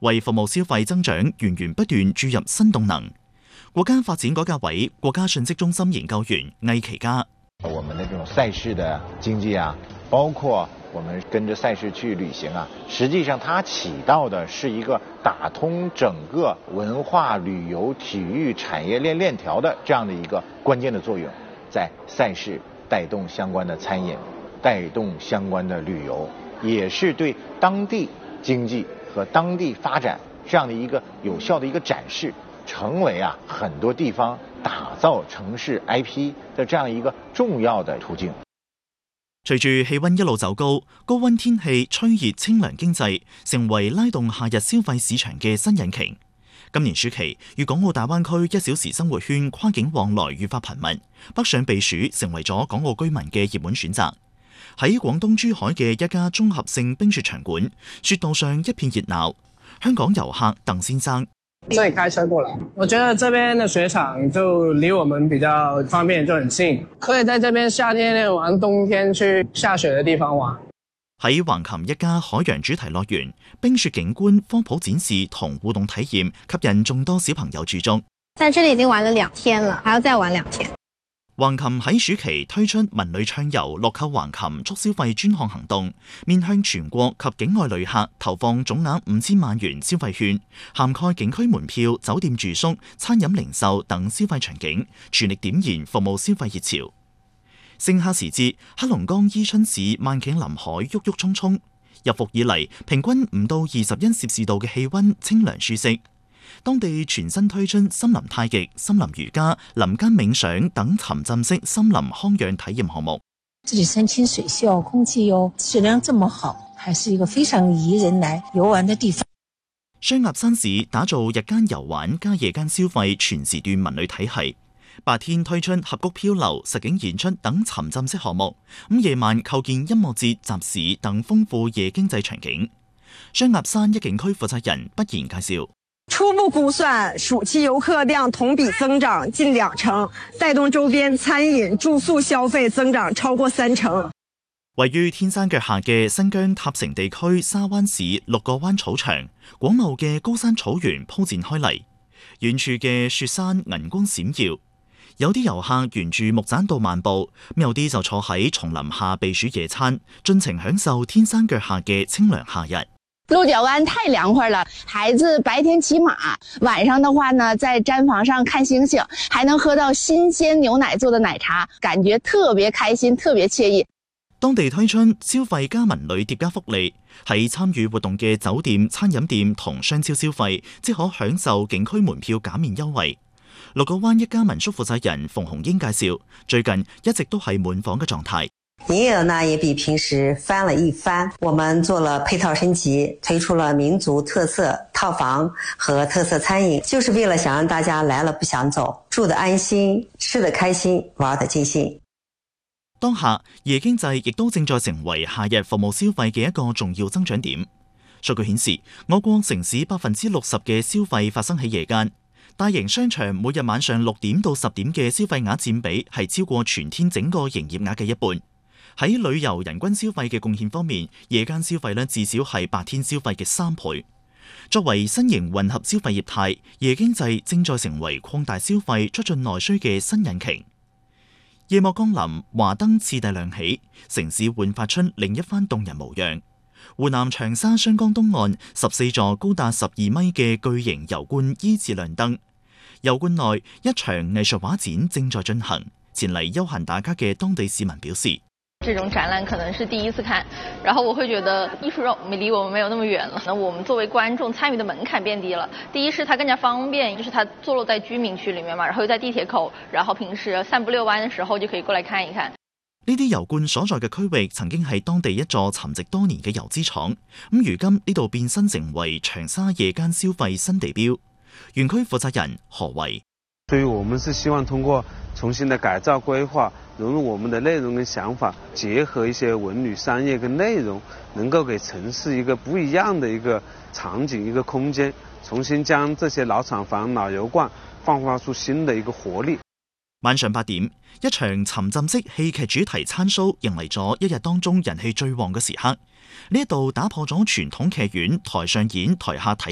為服務消費增長源源不斷注入新動能。國家發展改革委國家信息中心研究員魏其嘉： 我們的這種賽事的經濟啊，包括我們跟着賽事去旅行啊，實際上它起到的是一個打通整個文化旅遊體育產業鏈條的這樣的一個關鍵的作用，在賽事帶動相關的餐飲，帶動相關的旅遊，也是對當地經濟和當地發展這樣的一個有效的一個展示，成為很多地方打造城市 IP 的這樣一個重要的途徑。 隨住氣溫一路走高，高溫天氣吹熱清涼經濟，成為拉動夏日消費市場嘅新引擎。今年暑期，粵港澳大灣區1小時生活圈跨境往來愈發頻密，北上避暑成為咗港澳居民嘅熱門選擇。喺廣東珠海嘅一家綜合性冰雪場館，雪道上一片熱鬧。香港遊客鄧先生： 這裡開車過來，我覺得這邊的雪場就離我們比較方便，就很近，可以在這邊夏天玩，冬天去下雪的地方玩。 喺橫琴一家海洋主題樂園，冰雪景觀、科普展示同互動體驗吸引眾多小朋友駐足。 在這裡已經玩了2天了，還要再玩2天。 橫琴喺暑期推出文旅暢遊樂購橫琴促消費專項行動，面向全國及境外旅客投放總額5000萬元消費券，涵蓋景區門票、酒店住宿、餐飲零售等消費場景，全力點燃服務消費熱潮。盛夏時節，黑龍江伊春市萬頃林海鬱鬱蔥蔥，入伏以嚟平均5到21攝氏度嘅氣溫，清涼舒適。當地全新推出森林太極、森林瑜伽、林間冥想等沉浸式森林康養體驗項目。 這裡山清水秀，空氣又質量這麼好，還是一個非常宜人來遊玩的地方。 雙鴨山市打造日間遊玩加夜間消費全時段文旅體系，白天推出峽谷漂流、實景演出等沉浸式項目，夜晚構建音樂節、集市等豐富夜經濟場景。雙鴨山一景區負責人不言介紹： 初步估算，暑期遊客量同比增長近2成，帶動周邊餐飲、住宿消費增長超過3成。 位於天山腳下嘅新疆塔城地區沙灣市6個灣草場，廣袤嘅高山草原鋪展開嚟，遠處嘅雪山銀光閃耀。有啲遊客沿住木棧道漫步，有啲就坐喺叢林下避暑野餐，盡情享受天山腳下嘅清涼夏日。 鹿角灣太涼快了，孩子白天騎馬，晚上的話呢，在毡房上看星星，還能喝到新鮮牛奶做的奶茶，感覺特別開心，特別愜意。 當地推出消費加文旅疊加福利，喺參與活動嘅酒店、餐飲店同商超消費，即可享受景區門票減免優惠。鹿角灣一家民宿負責人馮紅英介紹，最近一直都係滿房嘅狀態。 營業額呢也比平時翻了一番，我們做了配套升級，推出了民族特色套房和特色餐飲，就是為了想讓大家來了不想走，住得安心，吃得開心，玩得盡興。 當下夜經濟亦都正在成為夏日服務消費嘅一個重要增長點。數據顯示，我國城市60%嘅消費發生喺夜間，大型商場每日晚上6點到10點嘅消費額佔比係超過全天整個營業額嘅一半。喺旅遊人均消費嘅貢獻方面，夜間消費至少係白天消費嘅3倍。作為新型混合消費業態，夜經濟正在成為擴大消費、促進內需嘅新引擎。夜幕降臨，華燈次第亮起，城市煥發出另一番動人模樣。湖南長沙雙江東岸14座高達12米嘅巨型油罐依次亮燈，油罐內一場藝術畫展正在進行。前嚟休閒打卡嘅當地市民表示： 這種展覽可能是第一次看，然後我會覺得藝術離我們沒有那麼遠了。那我們作為觀眾參與的門檻變低了。第一是它更加方便，就是它坐落在居民區裡面嘛，然後又在地鐵口，然後平時散步遛彎的時候就可以過來看一看。 呢啲油罐所在嘅區域曾經係當地一座沉寂多年嘅油資廠，如今呢度變身成為長沙夜間消費新地標。園區負責人何為： 所以我們是希望通過重新的改造規劃，融入我們的內容跟想法，結合一些文旅商業跟內容，能夠給城市一個不一樣的一個場景、一個空間，重新將這些老廠房、老油罐放發出新的一個活力。 晚上8點，一場沉浸式戲劇主題餐 show 迎嚟咗一日當中人氣最旺嘅時刻。呢一度打破咗傳統劇院台上演台下睇